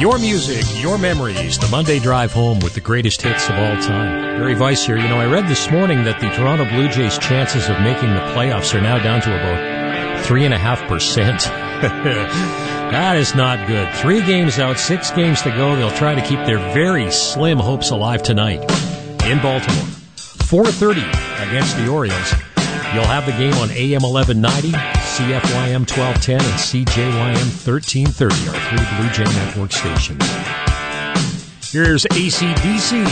Your music, your memories, the Monday drive home with the greatest hits of all time. Barry Weiss here. I read this morning that the Toronto Blue Jays' chances of making the playoffs are now down to about 3.5%. That is not good. 3 games out, 6 games to go. They'll try to keep their very slim hopes alive tonight in Baltimore. 4:30 against the Orioles. You'll have the game on AM 1190, CFYM 1210, and CJYM 1330, our 3 Blue Jay Network stations. Here's AC/DC.